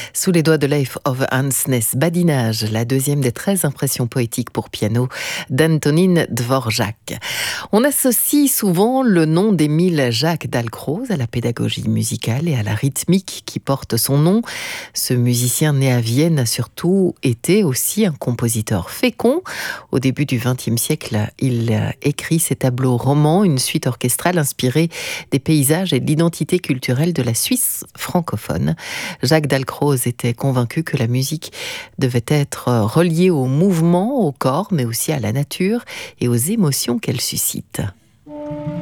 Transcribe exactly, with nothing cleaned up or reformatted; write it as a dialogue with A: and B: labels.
A: Sous les doigts de Leif Ove Andsnes, Badinage, la deuxième des treize impressions poétiques pour piano d'Antonín Dvořák. On associe souvent le nom d'Émile Jacques Dalcroze à la pédagogie musicale et à la rythmique qui porte son nom. Ce musicien né à Vienne a surtout été aussi un compositeur fécond. Au début du vingtième siècle, il écrit ses tableaux romans, une suite orchestrale inspirée des paysages et de l'identité culturelle de la Suisse francophone. Jacques Dalcroze était convaincu que la musique devait être reliée au mouvement, au corps, mais aussi à la nature et aux émotions qu'elle suscite.